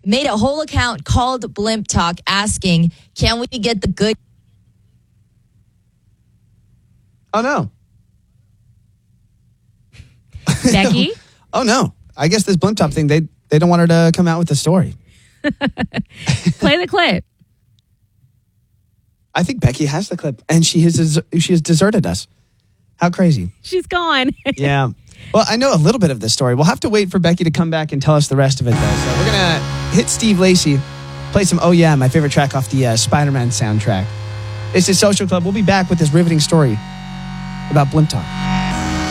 made a whole account called Blimp Talk asking, can we get the good? Oh, no. Becky? Oh, no. I guess this Blimp Talk thing, they don't want her to come out with the story. Play the clip. I think Becky has the clip, and she has deserted us. How crazy. She's gone. Yeah. Well, I know a little bit of this story. We'll have to wait for Becky to come back and tell us the rest of it, though. So we're going to hit Steve Lacy, play some Oh Yeah, my favorite track off the Spider-Man soundtrack. This is Social Club. We'll be back with this riveting story about Blimp Talk.